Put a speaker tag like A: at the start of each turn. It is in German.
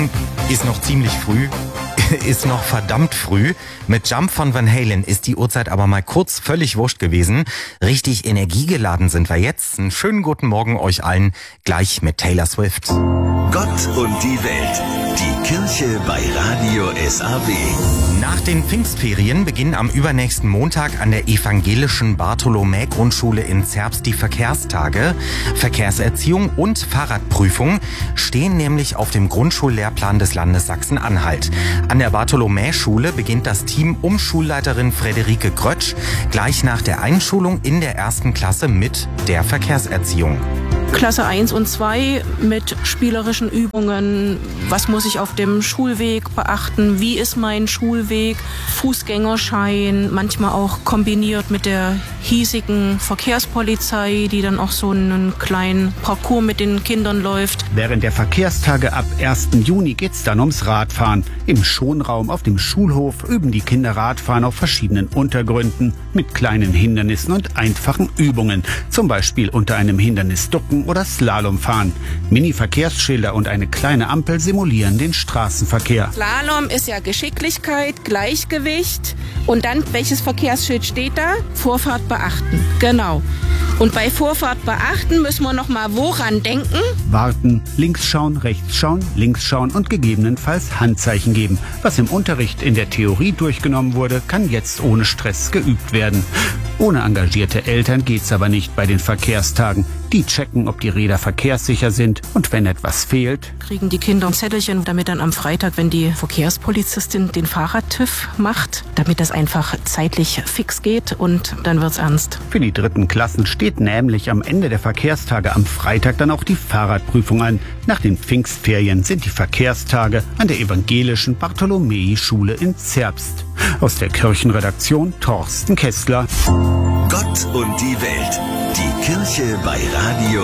A: sagen, ist noch ziemlich früh. Ist noch verdammt früh. Mit Jump von Van Halen ist die Uhrzeit aber mal kurz völlig wurscht gewesen. Richtig energiegeladen sind wir jetzt. Einen schönen guten Morgen euch allen, gleich mit Taylor Swift.
B: Gott und die Welt. Die Kirche bei Radio SAW.
A: Nach den Pfingstferien beginnen am übernächsten Montag an der evangelischen Bartholomäi-Grundschule in Zerbst die Verkehrstage. Verkehrserziehung und Fahrradprüfung stehen nämlich auf dem Grundschullehrplan des Landes Sachsen-Anhalt. An der Bartholomäi-Schule beginnt das Team um Schulleiterin Friederike Grötsch gleich nach der Einschulung in der 1. Klasse mit der Verkehrserziehung.
C: Klasse 1 und 2 mit spielerischen Übungen. Was muss ich auf dem Schulweg beachten? Wie ist mein Schulweg? Fußgängerschein, manchmal auch kombiniert mit der hiesigen Verkehrspolizei, die dann auch so einen kleinen Parcours mit den Kindern läuft.
D: Während der Verkehrstage ab 1. Juni geht's dann ums Radfahren. Im Schonraum auf dem Schulhof üben die Kinder Radfahren auf verschiedenen Untergründen mit kleinen Hindernissen und einfachen Übungen. Zum Beispiel unter einem Hindernis ducken oder Slalom fahren. Mini-Verkehrsschilder und eine kleine Ampel simulieren den Straßenverkehr.
C: Slalom ist ja Geschicklichkeit, Gleichgewicht. Und dann, welches Verkehrsschild steht da? Vorfahrt beachten. Genau. Und bei Vorfahrt beachten müssen wir noch mal woran denken?
D: Warten, links schauen, rechts schauen, links schauen und gegebenenfalls Handzeichen geben. Was im Unterricht in der Theorie durchgenommen wurde, kann jetzt ohne Stress geübt werden. Ohne engagierte Eltern geht's aber nicht bei den Verkehrstagen. Die checken, ob die Räder verkehrssicher sind und wenn etwas fehlt,
C: Kriegen die Kinder ein Zettelchen, damit dann am Freitag, wenn die Verkehrspolizistin den Fahrrad-TÜV macht, damit das einfach zeitlich fix geht und dann wird's ernst.
D: für die 3. Klassen steht nämlich am Ende der Verkehrstage am Freitag dann auch die Fahrradprüfung an. Nach den Pfingstferien sind die Verkehrstage an der evangelischen Bartholomäi-Schule in Zerbst. Aus der Kirchenredaktion Thorsten Kessler.
B: Gott und die Welt. Die Kirche bei Radio